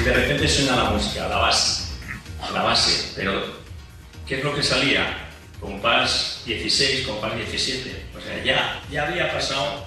y de repente suena la música, la base, pero ¿qué es lo que salía? Compás 16, compás 17, o sea, ya había pasado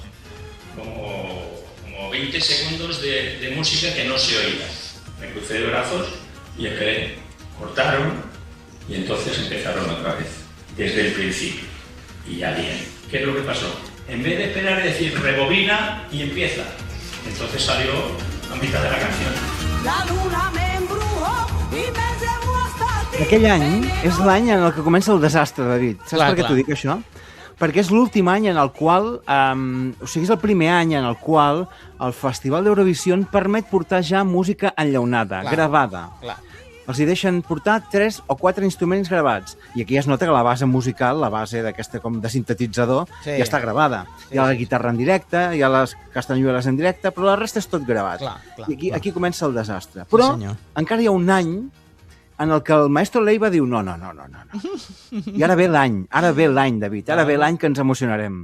como 20 segundos de música que no se oía. Me crucé de brazos y esperé, cortaron y entonces empezaron otra vez, desde el principio, y ya bien. ¿Qué es lo que pasó? En vez de esperar y decir rebobina y empieza, entonces salió a mitad de la canción. La luna me embrujó y me llevó hasta ti. Aquell any és l'any en el que comença el desastre, David. Saps per què t'ho dic, això? Perquè és l'últim any en el qual, o sigui, és el primer any en el qual el Festival d'Eurovisió permet portar ja música enllaunada, gravada. Els hi deixen portar 3 o 4 instruments gravats. I aquí ja es nota que la base musical, la base d'aquesta com de sintetitzador, ja està gravada. Hi ha la guitarra en directe, hi ha les castanyueles en directe, però la resta és tot gravat. I aquí comença el desastre. Però encara hi ha un any en el que el maestro Leiva diu no. I ara ve l'any, David, ara ve l'any que ens emocionarem.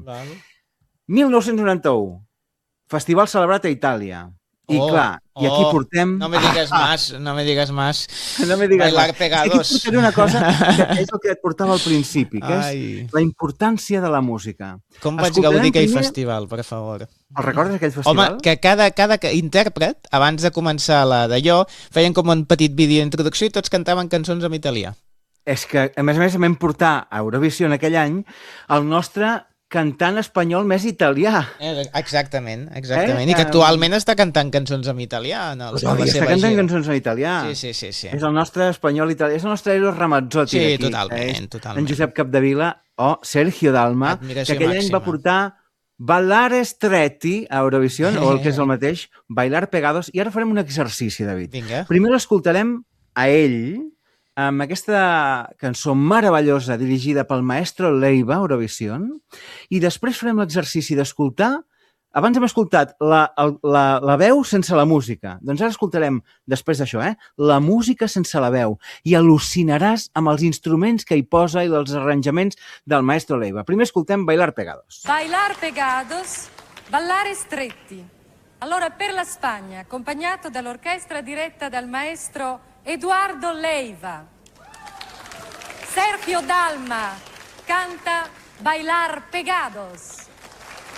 1991, festival celebrat a Itàlia. I clar, i aquí portem... No me digas más. Bailar pegados. Aquí portaré una cosa que és el que et portava al principi, que és la importància de la música. Com vaig gaudir aquell festival, per favor. El recordes, aquell festival? Home, que cada intèrpret, abans de començar la d'allò, feien com un petit vídeo d'introducció i tots cantaven cançons en italià. És que, a més, vam portar a Eurovisió en aquell any el nostre cantant espanyol més italià. Exactament. I que actualment està cantant cançons en italià. Està cantant cançons en italià. Sí. És el nostre espanyol italià. És el nostre Eros Ramazzotti d'aquí. Sí, totalment. En Josep Capdevila o Sergio Dalma, que aquell any va portar Ballare Stretti a Eurovisió, o el que és el mateix, Bailar Pegados. I ara farem un exercici, David. Primer l'escoltarem a ell, amb aquesta cançó meravellosa dirigida pel maestro Leiva, Eurovision, i després farem l'exercici d'escoltar. Abans hem escoltat la veu sense la música. Doncs ara escoltarem, després d'això, la música sense la veu, i al·lucinaràs amb els instruments que hi posa i els arranjaments del maestro Leiva. Primer escoltem Bailar Pegados. Bailar Pegados, Ballare Stretti. Allora, per la Spagna, accompagnato dall'orchestra diretta dal maestro Eduardo Leiva. Sergio Dalma canta Bailar Pegados.